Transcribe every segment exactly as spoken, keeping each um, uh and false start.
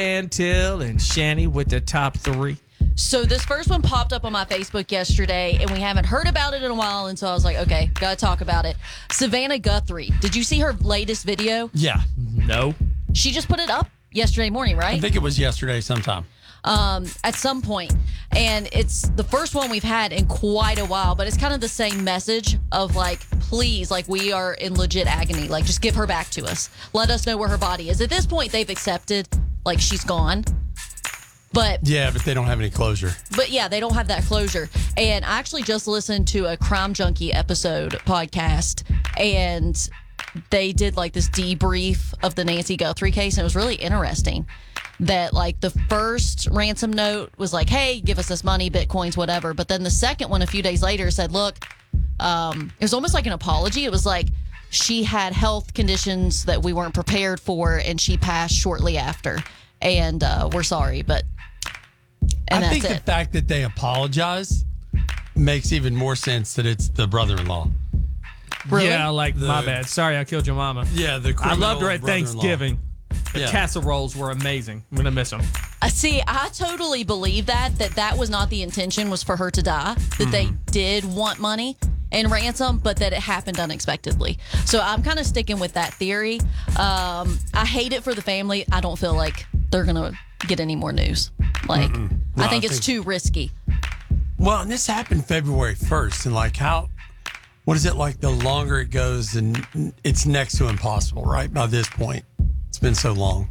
And Till and Shani with the top three. So this first one popped up on my Facebook yesterday, and we haven't heard about it in a while, and so I was like, okay, gotta talk about it. Savannah Guthrie. Did you see her latest video? Yeah. No. She just put it up yesterday morning, right? I think it was yesterday sometime. Um, at some point. And it's the first one we've had in quite a while, but it's kind of the same message of like, please, like we are in legit agony. Like just give her back to us. Let us know where her body is. At this point, they've accepted like she's gone. But yeah, but they don't have any closure. But yeah, they don't have that closure. And I actually just listened to a Crime Junkie episode podcast, and they did like this debrief of the Nancy Guthrie case, and it was really interesting that like the first ransom note was like, hey, give us this money, bitcoins, whatever. But then the second one a few days later said, look, um, it was almost like an apology. It was like she had health conditions that we weren't prepared for, and she passed shortly after. And uh, we're sorry, but and I that's think the it. fact that they apologize makes even more sense that it's the brother-in-law. Really? Yeah, like, The- my bad. Sorry, I killed your mama. Yeah, the I criminal loved her at brother-in-law. Thanksgiving. The Yeah. casseroles were amazing. I'm going to miss them. Uh, see, I totally believe that, that that was not the intention, was for her to die, that they did want money and ransom, but that it happened unexpectedly. So I'm kind of sticking with that theory. Um, I hate it for the family. I don't feel like they're going to get any more news. Like, No, I I think it's think- too risky. Well, and this happened February first, and like how, what is it like? The longer it goes, and it's next to impossible, right? By this point, it's been so long.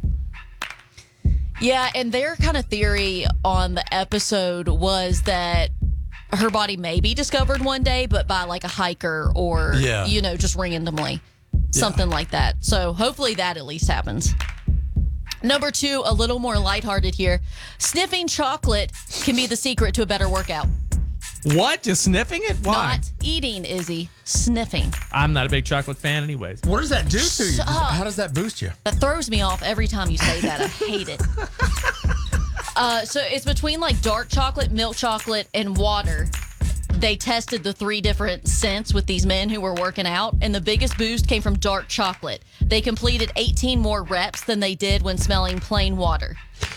Yeah, and their kind of theory on the episode was that her body may be discovered one day, but by like a hiker or, Yeah. you know, just randomly. Something like that. So hopefully that at least happens. Number two, a little more lighthearted here. Sniffing chocolate can be the secret to a better workout. What? Just sniffing it? Why? Not eating, Izzy. Sniffing. I'm not a big chocolate fan anyways. What does that do to you? Does- Stop. How does that boost you? That throws me off every time you say that. I hate it. Uh, so it's between like dark chocolate, milk chocolate, and water. They tested the three different scents with these men who were working out, and the biggest boost came from dark chocolate. They completed eighteen more reps than they did when smelling plain water.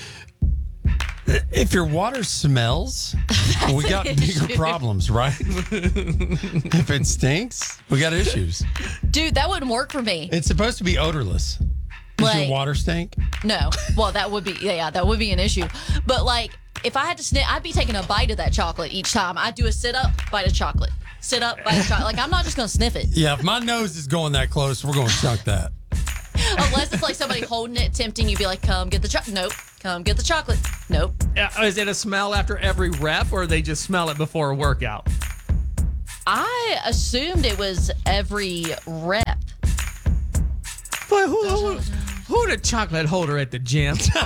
If your water smells, we got an bigger issue. problems, right? If it stinks, we got issues. Dude, that wouldn't work for me. It's supposed to be odorless. Does Like- your water stink? No. Well, that would be, yeah, that would be an issue. But like, if I had to sniff, I'd be taking a bite of that chocolate each time. I'd do a sit up, bite of chocolate. Sit up, bite of chocolate. Like, I'm not just going to sniff it. Yeah, if my nose is going that close, we're going to chunk that. Unless it's like somebody holding it, tempting you, be like, come get the chocolate. Nope. Come get the chocolate. Nope. Uh, Is it a smell after every rep, or they just smell it before a workout? I assumed it was every rep. Boy, who, who, who the chocolate holder at the gym? who,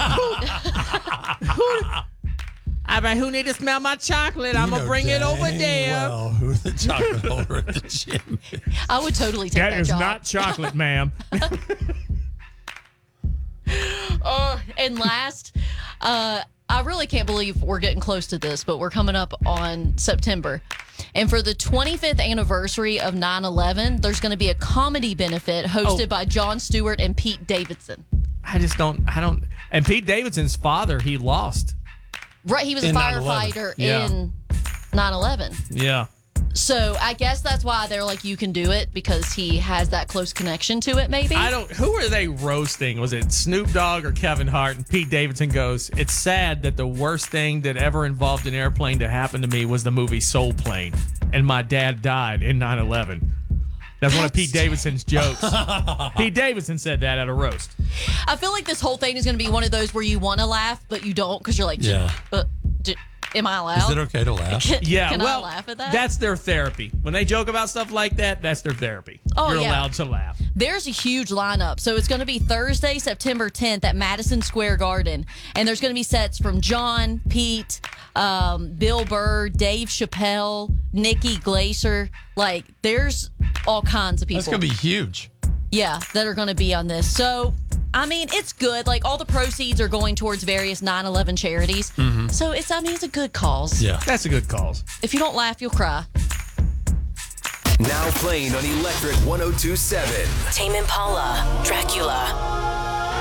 I mean, who need to smell my chocolate? I'm You going to know bring it over dang there. Well, who the chocolate holder at the gym is. I would totally take that, That is job. not chocolate, ma'am. Uh, and last, uh, I really can't believe we're getting close to this, but we're coming up on September. And for the twenty-fifth anniversary of nine eleven, there's going to be a comedy benefit hosted Oh. by Jon Stewart and Pete Davidson. I just don't, I don't. And Pete Davidson's father, he lost. Right, he was a In nine eleven. firefighter Yeah. in nine eleven. Yeah. So I guess that's why they're like, you can do it, because he has that close connection to it, maybe. I don't, who are they roasting? Was it Snoop Dogg or Kevin Hart? And Pete Davidson goes, it's sad that the worst thing that ever involved an airplane to happen to me was the movie Soul Plane. And my dad died in nine eleven. That's one of Pete Davidson's jokes. Pete Davidson said that at a roast. I feel like this whole thing is going to be one of those where you want to laugh, but you don't, because you're like, Yeah. uh, d- am I allowed? Is it okay to laugh? Yeah, Can well, I laugh at that? that's their therapy. When they joke about stuff like that, that's their therapy. Oh, You're yeah. allowed to laugh. There's a huge lineup. So it's going to be Thursday, September tenth at Madison Square Garden. And there's going to be sets from John, Pete, um, Bill Burr, Dave Chappelle, Nikki Glaser. Like, there's all kinds of people. That's going to be huge. Yeah, that are going to be on this. So, I mean, it's good. Like, all the proceeds are going towards various nine eleven charities. So, it's, I mean, it's a good cause. Yeah. That's a good cause. If you don't laugh, you'll cry. Now playing on Electric one oh two point seven. Tame Impala, Dracula.